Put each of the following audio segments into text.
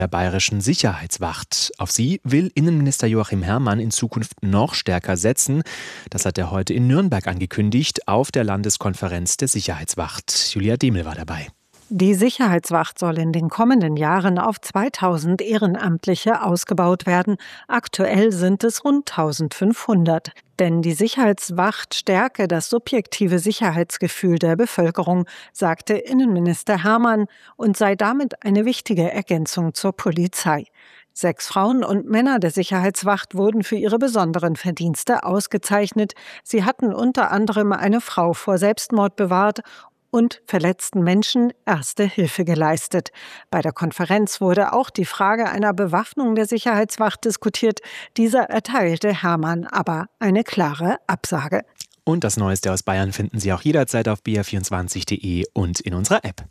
der Bayerischen Sicherheitswacht. Auf sie will Innenminister Joachim Herrmann in Zukunft noch stärker setzen. Das hat er heute in Nürnberg angekündigt, auf der Landeskonferenz der Sicherheitswacht. Julia Demel war dabei. Die Sicherheitswacht soll in den kommenden Jahren auf 2000 Ehrenamtliche ausgebaut werden. Aktuell sind es rund 1500. Denn die Sicherheitswacht stärke das subjektive Sicherheitsgefühl der Bevölkerung, sagte Innenminister Herrmann, und sei damit eine wichtige Ergänzung zur Polizei. 6 Frauen und Männer der Sicherheitswacht wurden für ihre besonderen Verdienste ausgezeichnet. Sie hatten unter anderem eine Frau vor Selbstmord bewahrt und verletzten Menschen Erste Hilfe geleistet. Bei der Konferenz wurde auch die Frage einer Bewaffnung der Sicherheitswacht diskutiert. Dieser erteilte Herrmann aber eine klare Absage. Und das Neueste aus Bayern finden Sie auch jederzeit auf br24.de und in unserer App.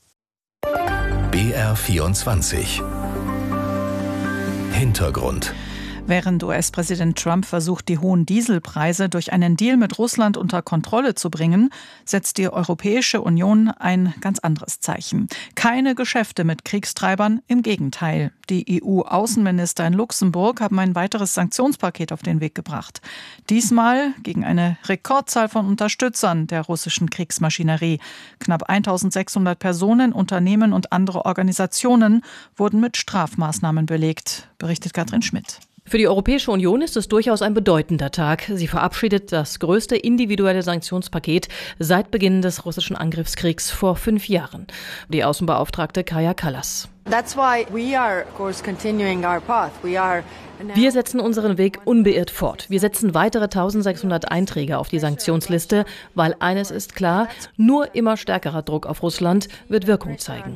BR24 Hintergrund. Während US-Präsident Trump versucht, die hohen Dieselpreise durch einen Deal mit Russland unter Kontrolle zu bringen, setzt die Europäische Union ein ganz anderes Zeichen. Keine Geschäfte mit Kriegstreibern, im Gegenteil. Die EU-Außenminister in Luxemburg haben ein weiteres Sanktionspaket auf den Weg gebracht. Diesmal gegen eine Rekordzahl von Unterstützern der russischen Kriegsmaschinerie. Knapp 1600 Personen, Unternehmen und andere Organisationen wurden mit Strafmaßnahmen belegt, berichtet Katrin Schmidt. Für die Europäische Union ist es durchaus ein bedeutender Tag. Sie verabschiedet das größte individuelle Sanktionspaket seit Beginn des russischen Angriffskriegs vor 5 Jahren. Die Außenbeauftragte Kaja Kallas. Wir setzen unseren Weg unbeirrt fort. Wir setzen weitere 1600 Einträge auf die Sanktionsliste, weil eines ist klar, nur immer stärkerer Druck auf Russland wird Wirkung zeigen.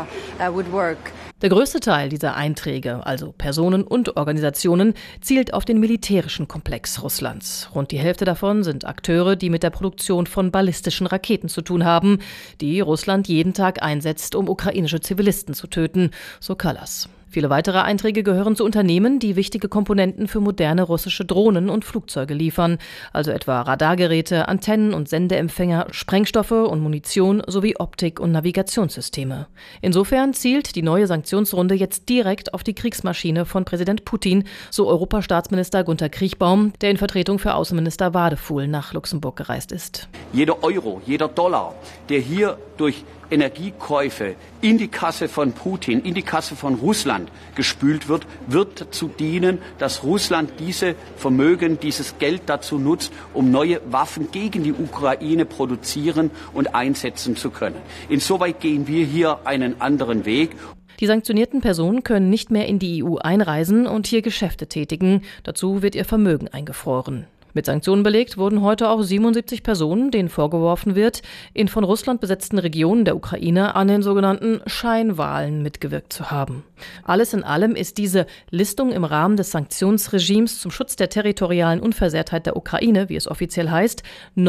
Der größte Teil dieser Einträge, also Personen und Organisationen, zielt auf den militärischen Komplex Russlands. Rund die Hälfte davon sind Akteure, die mit der Produktion von ballistischen Raketen zu tun haben, die Russland jeden Tag einsetzt, um ukrainische Zivilisten zu töten, so Kallas. Viele weitere Einträge gehören zu Unternehmen, die wichtige Komponenten für moderne russische Drohnen und Flugzeuge liefern, also etwa Radargeräte, Antennen und Sendeempfänger, Sprengstoffe und Munition sowie Optik- und Navigationssysteme. Insofern zielt die neue Sanktionsrunde jetzt direkt auf die Kriegsmaschine von Präsident Putin, so Europastaatsminister Günter Kriechbaum, der in Vertretung für Außenminister Wadefuhl nach Luxemburg gereist ist. Jeder Euro, jeder Dollar, der hier durch Energiekäufe in die Kasse von Putin, in die Kasse von Russland gespült wird, wird dazu dienen, dass Russland diese Vermögen, dieses Geld dazu nutzt, um neue Waffen gegen die Ukraine produzieren und einsetzen zu können. Insoweit gehen wir hier einen anderen Weg. Die sanktionierten Personen können nicht mehr in die EU einreisen und hier Geschäfte tätigen. Dazu wird ihr Vermögen eingefroren. Mit Sanktionen belegt wurden heute auch 77 Personen, denen vorgeworfen wird, in von Russland besetzten Regionen der Ukraine an den sogenannten Scheinwahlen mitgewirkt zu haben. Alles in allem ist diese Listung im Rahmen des Sanktionsregimes zum Schutz der territorialen Unversehrtheit der Ukraine, wie es offiziell heißt,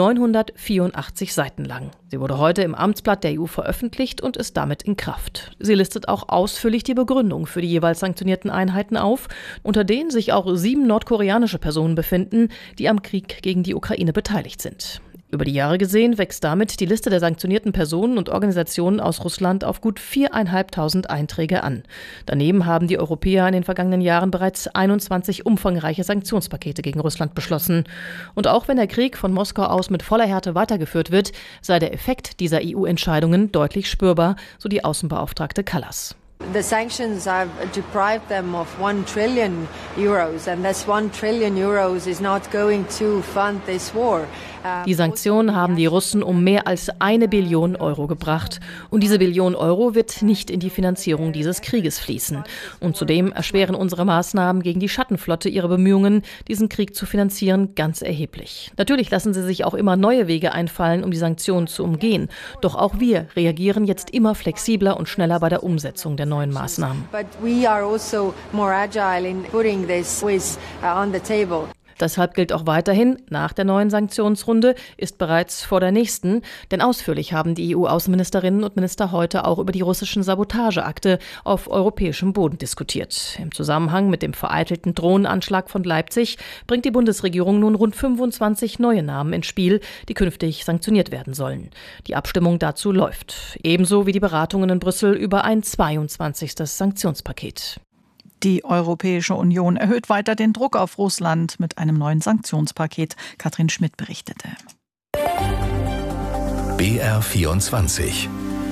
984 Seiten lang. Sie wurde heute im Amtsblatt der EU veröffentlicht und ist damit in Kraft. Sie listet auch ausführlich die Begründung für die jeweils sanktionierten Einheiten auf, unter denen sich auch 7 nordkoreanische Personen befinden, die am Krieg gegen die Ukraine beteiligt sind. Über die Jahre gesehen wächst damit die Liste der sanktionierten Personen und Organisationen aus Russland auf gut 4.500 Einträge an. Daneben haben die Europäer in den vergangenen Jahren bereits 21 umfangreiche Sanktionspakete gegen Russland beschlossen. Und auch wenn der Krieg von Moskau aus mit voller Härte weitergeführt wird, sei der Effekt dieser EU-Entscheidungen deutlich spürbar, so die Außenbeauftragte Kallas. The sanctions have deprived them of 1 trillion euros, and this 1 trillion euros is not going to fund this war. Die Sanktionen haben die Russen um mehr als 1 Billion Euro gebracht. Und diese Billion Euro wird nicht in die Finanzierung dieses Krieges fließen. Und zudem erschweren unsere Maßnahmen gegen die Schattenflotte ihre Bemühungen, diesen Krieg zu finanzieren, ganz erheblich. Natürlich lassen sie sich auch immer neue Wege einfallen, um die Sanktionen zu umgehen. Doch auch wir reagieren jetzt immer flexibler und schneller bei der Umsetzung der neuen Maßnahmen. But we are also more agile in putting this on the table. Deshalb gilt auch weiterhin, nach der neuen Sanktionsrunde ist bereits vor der nächsten, denn ausführlich haben die EU-Außenministerinnen und Minister heute auch über die russischen Sabotageakte auf europäischem Boden diskutiert. Im Zusammenhang mit dem vereitelten Drohnenanschlag von Leipzig bringt die Bundesregierung nun rund 25 neue Namen ins Spiel, die künftig sanktioniert werden sollen. Die Abstimmung dazu läuft, ebenso wie die Beratungen in Brüssel über ein 22. Sanktionspaket. Die Europäische Union erhöht weiter den Druck auf Russland mit einem neuen Sanktionspaket. Katrin Schmidt berichtete. BR24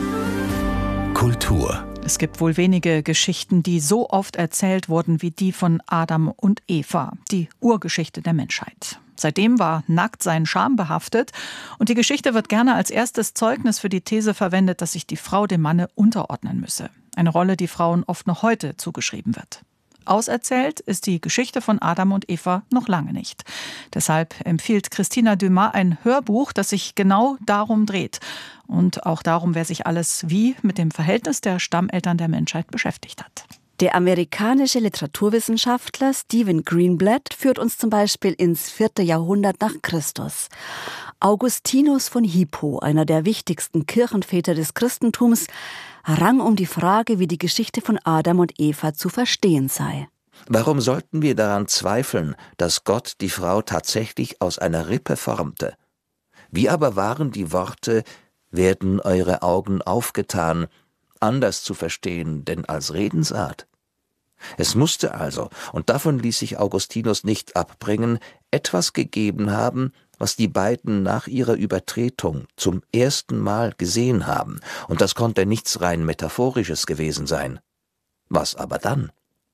Kultur. Es gibt wohl wenige Geschichten, die so oft erzählt wurden wie die von Adam und Eva, die Urgeschichte der Menschheit. Seitdem war Nacktsein schambehaftet und die Geschichte wird gerne als erstes Zeugnis für die These verwendet, dass sich die Frau dem Manne unterordnen müsse. Eine Rolle, die Frauen oft noch heute zugeschrieben wird. Auserzählt ist die Geschichte von Adam und Eva noch lange nicht. Deshalb empfiehlt Christina Dumas ein Hörbuch, das sich genau darum dreht. Und auch darum, wer sich alles wie mit dem Verhältnis der Stammeltern der Menschheit beschäftigt hat. Der amerikanische Literaturwissenschaftler Stephen Greenblatt führt uns zum Beispiel ins 4. Jahrhundert nach Christus. Augustinus von Hippo, einer der wichtigsten Kirchenväter des Christentums, rang um die Frage, wie die Geschichte von Adam und Eva zu verstehen sei. Warum sollten wir daran zweifeln, dass Gott die Frau tatsächlich aus einer Rippe formte? Wie aber waren die Worte »werden eure Augen aufgetan« anders zu verstehen, denn als Redensart? Es musste also, und davon ließ sich Augustinus nicht abbringen, etwas gegeben haben, was die beiden nach ihrer Übertretung zum ersten Mal gesehen haben, und das konnte nichts rein Metaphorisches gewesen sein. Was aber dann?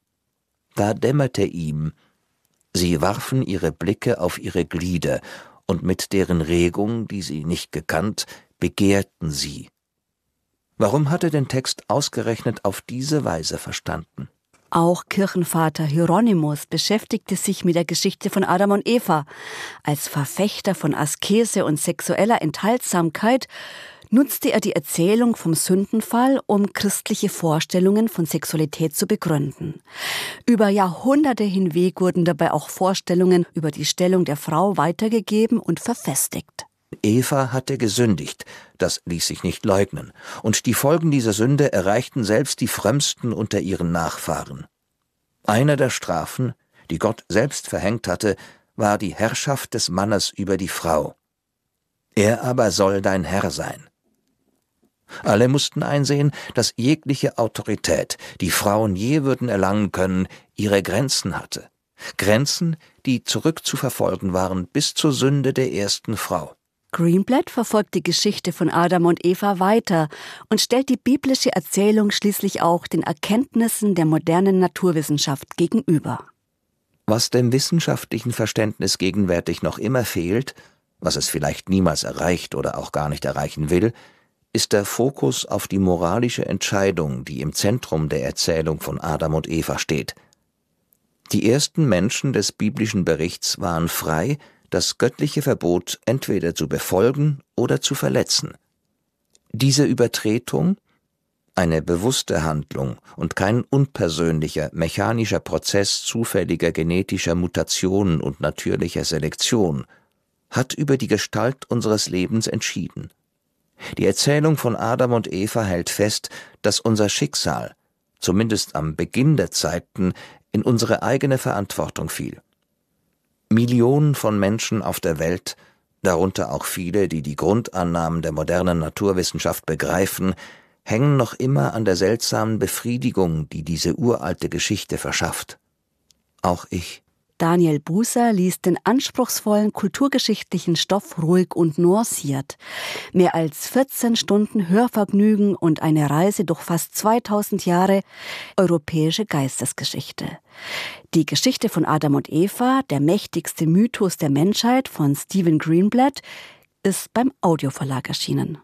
Da dämmerte ihm, sie warfen ihre Blicke auf ihre Glieder, und mit deren Regung, die sie nicht gekannt, begehrten sie. Warum hat er den Text ausgerechnet auf diese Weise verstanden? Auch Kirchenvater Hieronymus beschäftigte sich mit der Geschichte von Adam und Eva. Als Verfechter von Askese und sexueller Enthaltsamkeit nutzte er die Erzählung vom Sündenfall, um christliche Vorstellungen von Sexualität zu begründen. Über Jahrhunderte hinweg wurden dabei auch Vorstellungen über die Stellung der Frau weitergegeben und verfestigt. Eva hatte gesündigt, das ließ sich nicht leugnen, und die Folgen dieser Sünde erreichten selbst die Frömmsten unter ihren Nachfahren. Eine der Strafen, die Gott selbst verhängt hatte, war die Herrschaft des Mannes über die Frau. Er aber soll dein Herr sein. Alle mussten einsehen, dass jegliche Autorität, die Frauen je würden erlangen können, ihre Grenzen hatte. Grenzen, die zurückzuverfolgen waren bis zur Sünde der ersten Frau. Greenblatt verfolgt die Geschichte von Adam und Eva weiter und stellt die biblische Erzählung schließlich auch den Erkenntnissen der modernen Naturwissenschaft gegenüber. Was dem wissenschaftlichen Verständnis gegenwärtig noch immer fehlt, was es vielleicht niemals erreicht oder auch gar nicht erreichen will, ist der Fokus auf die moralische Entscheidung, die im Zentrum der Erzählung von Adam und Eva steht. Die ersten Menschen des biblischen Berichts waren frei, das göttliche Verbot entweder zu befolgen oder zu verletzen. Diese Übertretung, eine bewusste Handlung und kein unpersönlicher, mechanischer Prozess zufälliger genetischer Mutationen und natürlicher Selektion, hat über die Gestalt unseres Lebens entschieden. Die Erzählung von Adam und Eva hält fest, dass unser Schicksal, zumindest am Beginn der Zeiten, in unsere eigene Verantwortung fiel. Millionen von Menschen auf der Welt, darunter auch viele, die die Grundannahmen der modernen Naturwissenschaft begreifen, hängen noch immer an der seltsamen Befriedigung, die diese uralte Geschichte verschafft. Auch ich. Daniel Buser liest den anspruchsvollen kulturgeschichtlichen Stoff ruhig und nuanciert. Mehr als 14 Stunden Hörvergnügen und eine Reise durch fast 2000 Jahre europäische Geistesgeschichte. Die Geschichte von Adam und Eva, der mächtigste Mythos der Menschheit von Stephen Greenblatt, ist beim Audioverlag erschienen.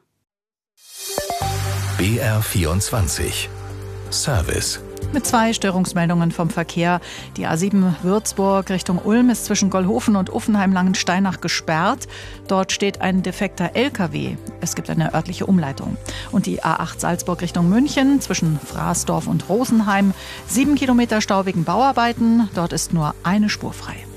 BR24 Service. Mit 2 Störungsmeldungen vom Verkehr. Die A7 Würzburg Richtung Ulm ist zwischen Gollhofen und Uffenheim-Langensteinach gesperrt. Dort steht ein defekter LKW. Es gibt eine örtliche Umleitung. Und die A8 Salzburg Richtung München zwischen Fraßdorf und Rosenheim. 7 Kilometer Stau wegen Bauarbeiten. Dort ist nur eine Spur frei.